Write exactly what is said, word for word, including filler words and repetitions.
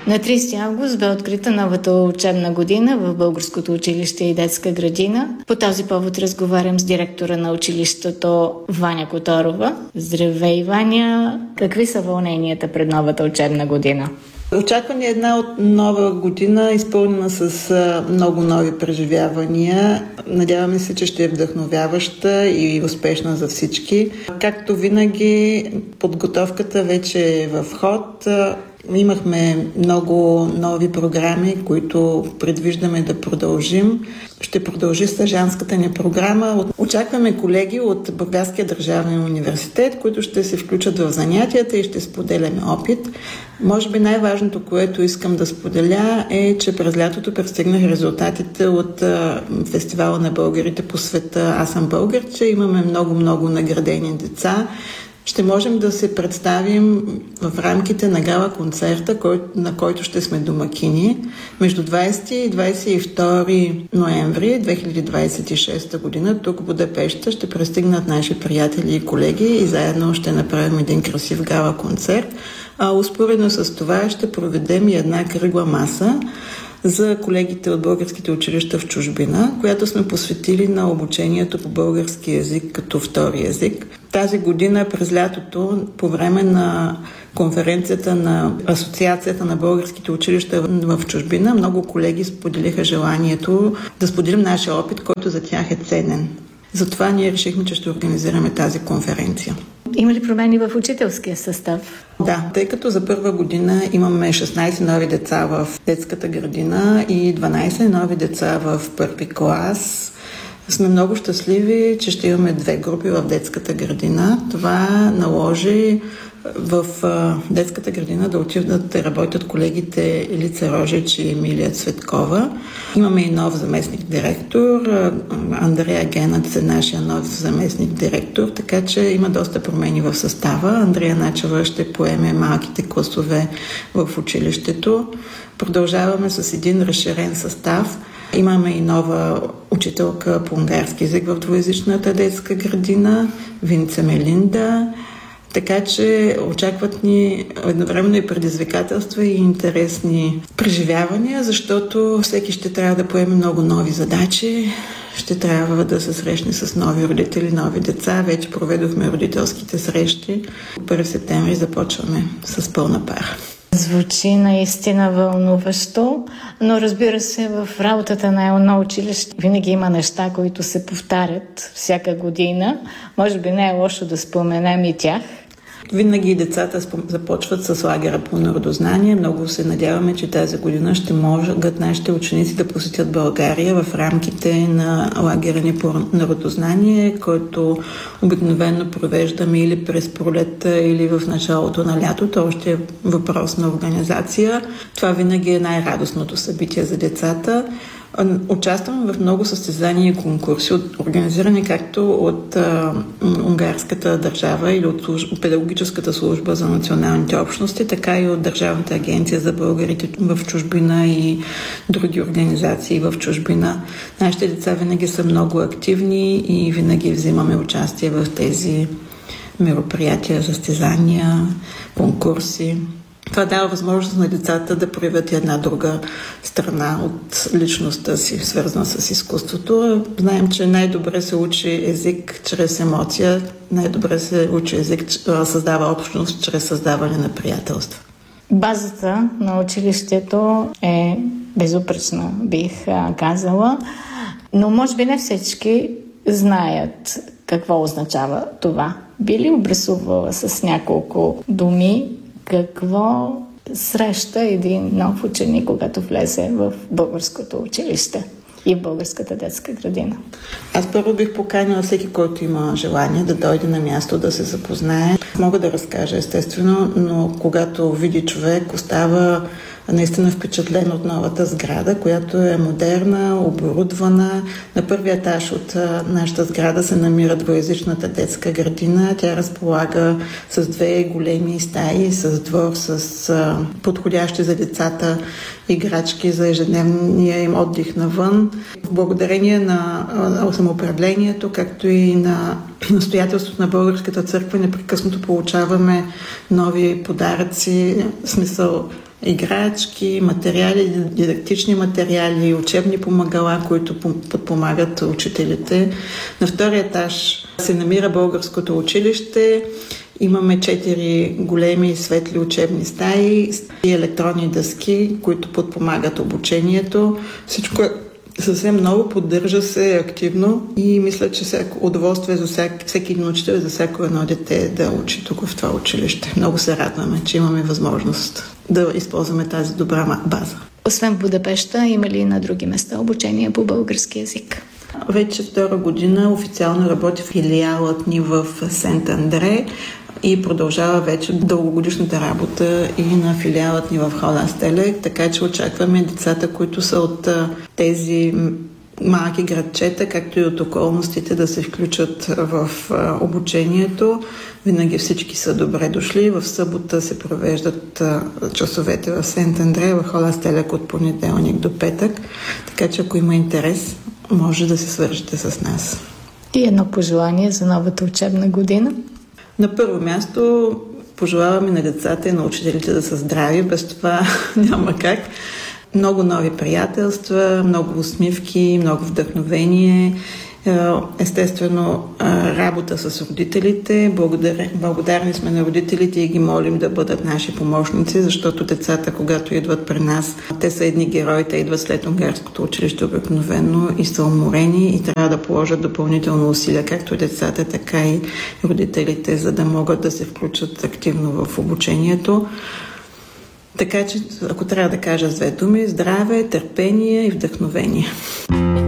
На тридесети август бе открита новата учебна година в Българското училище и детска градина. По този повод разговарям с директора на училището Ваня Которова. Здравей, Ваня! Какви са вълненията пред новата учебна година? Очакване е една от нова година, изпълнена с много нови преживявания. Надяваме се, че ще е вдъхновяваща и успешна за всички. Както винаги, подготовката вече е в ход. Имахме много нови програми, които предвиждаме да продължим. Ще продължи стажанската ни програма. Очакваме колеги от Бургаския държавен университет, които ще се включат в занятията и ще споделяме опит. Може би най-важното, което искам да споделя, е, че през лятото пристигнах резултатите от фестивала на българите по света "Аз съм българче". Имаме много-много наградени деца. Ще можем да се представим в рамките на гала-концерта, на който ще сме домакини между двадесети и двадесет и втори ноември две хиляди двадесет и шеста година. Тук в Будапеща ще пристигнат наши приятели и колеги и заедно ще направим един красив гала-концерт. А успоредно с това ще проведем и една кръгла маса за колегите от българските училища в чужбина, която сме посветили на обучението по български език като втори език. Тази година през лятото, по време на конференцията на Асоциацията на българските училища в чужбина, много колеги споделиха желанието да споделим нашия опит, който за тях е ценен. Затова ние решихме, че ще организираме тази конференция. Има ли промени в учителския състав? Да, тъй като за първа година имаме шестнадесет нови деца в детската градина и дванадесет нови деца в първи клас. Сме много щастливи, че ще имаме две групи в детската градина. Това наложи в детската градина да отидат да работят колегите Елица Рожич и Емилия Цветкова. Имаме и нов заместник директор. Андрея Генът е нашия нов заместник директор, така че има доста промени в състава. Андрея Начева ще поеме малките класове в училището. Продължаваме с един разширен състав. Имаме и нова учителка по унгарски език в двуезичната детска градина, Винце Мелинда. Така че очакват ни едновременно и предизвикателства и интересни преживявания, защото всеки ще трябва да поеме много нови задачи, ще трябва да се срещне с нови родители, нови деца. Вече проведохме родителските срещи. първи септември започваме с пълна пара. Звучи наистина вълнуващо, но разбира се, в работата на едно училище винаги има неща, които се повтарят всяка година. Може би не е лошо да споменем и тях. Винаги децата започват с лагера по народознание. Много се надяваме, че тази година ще могат нашите ученици да посетят България в рамките на лагера ни по народознание, който обикновено провеждаме или през пролетта, или в началото на лятото. Още е въпрос на организация. Това винаги е най-радостното събитие за децата. Участваме в много състезания и конкурси, организирани както от а, унгарската държава или от служба, педагогическата служба за националните общности, така и от Държавната агенция за българите в чужбина и други организации в чужбина. Нашите деца винаги са много активни и винаги взимаме участие в тези мероприятия, състезания, конкурси. Това дава възможност на децата да проявят една друга страна от личността си, свързана с изкуството. Знаем, че най-добре се учи език чрез емоция, най-добре се учи език, създава общност чрез създаване на приятелства. Базата на училището е безупречна, бих казала, но може би не всички знаят какво означава това. Би ли обрисувала с няколко думи какво среща един нов ученик, когато влезе в българското училище и в българската детска градина? Аз първо бих поканила всеки, който има желание да дойде на място, да се запознае. Мога да разкажа, естествено, но когато види човек, остава наистина впечатлен от новата сграда, която е модерна, оборудвана. На първия етаж от нашата сграда се намира двуезичната детска градина. Тя разполага с две големи стаи, с двор, с подходящи за децата играчки за ежедневния им отдих навън. Благодарение на самоуправлението, както и на настоятелството на Българската църква, непрекъснато получаваме нови подаръци, в смисъл играчки, материали, дидактични материали, учебни помагала, които подпомагат учителите. На втория етаж се намира българското училище. Имаме четири големи светли учебни стаи и електронни дъски, които подпомагат обучението. Всичко е съвсем ново, поддържа се активно и мисля, че всяко удоволствие за всяк, всеки един учител, за всяко едно дете да учи тук в това училище. Много се радваме, че имаме възможност да използваме тази добра база. Освен в Будапеща, има ли на други места обучение по български язик? Вече втора година официално работи филиалът ни в Сент-Андре и продължава вече дългогодишната работа и на филиалът ни в Холастеле, така че очакваме децата, които са от тези малки градчета, както и от околностите, да се включат в обучението. Винаги всички са добре дошли. В събота се провеждат часовете в Сент-Андре, в Холастеле от понеделник до петък, така че ако има интерес, може да се свържете с нас. И едно пожелание за новата учебна година? На първо място пожелаваме на децата и на учителите да са здрави, без това няма как. Много нови приятелства, много усмивки, много вдъхновение, естествено работа с родителите. Благодар... Благодарни сме на родителите и ги молим да бъдат наши помощници, защото децата, когато идват при нас, те са едни герои, те идват след унгарското училище обикновено и са уморени и трябва да положат допълнително усилия, както децата, така и родителите, за да могат да се включат активно в обучението. Така че, ако трябва да кажа с две думи, здраве, търпение и вдъхновение.